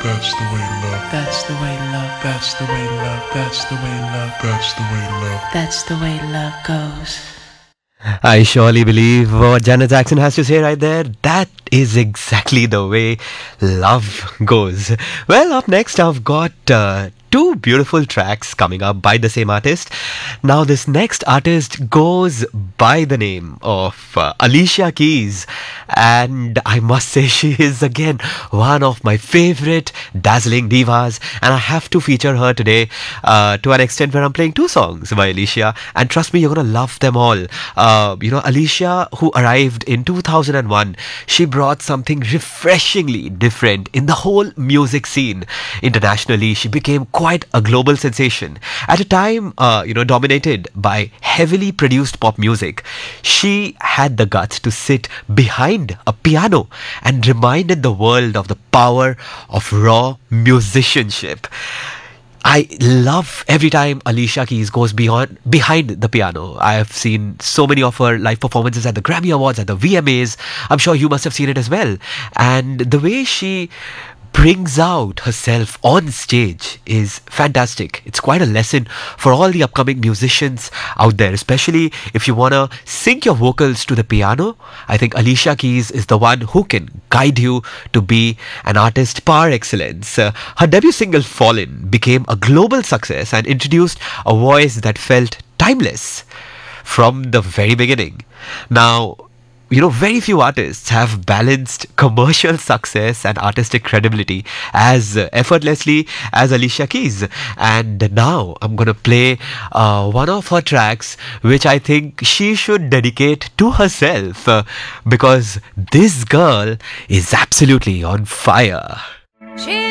That's the way love. That's the way love. That's the way love. That's the way love. That's the way love. That's the way love goes. I surely believe what Janet Jackson has to say right there. That is exactly the way love goes. Well, up next I've got two beautiful tracks coming up by the same artist. Now this next artist goes by the name of Alicia Keys, and I must say she is again one of my favorite dazzling divas, and I have to feature her today to an extent where I'm playing two songs by Alicia, and trust me, you're gonna love them all. Alicia, who arrived in 2001, she brought something refreshingly different in the whole music scene. Internationally, she became quite a global sensation. At a time, dominated by heavily produced pop music, she had the guts to sit behind a piano and reminded the world of the power of raw musicianship. I love every time Alicia Keys goes behind the piano. I have seen so many of her live performances at the Grammy Awards, at the VMAs. I'm sure you must have seen it as well. And the way she brings out herself on stage is fantastic. It's quite a lesson for all the upcoming musicians out there, especially if you want to sync your vocals to the piano. I think Alicia Keys is the one who can guide you to be an artist par excellence. Her debut single Fallen became a global success and introduced a voice that felt timeless from the very beginning. Now, very few artists have balanced commercial success and artistic credibility as effortlessly as Alicia Keys. And now I'm going to play one of her tracks, which I think she should dedicate to herself, because this girl is absolutely on fire.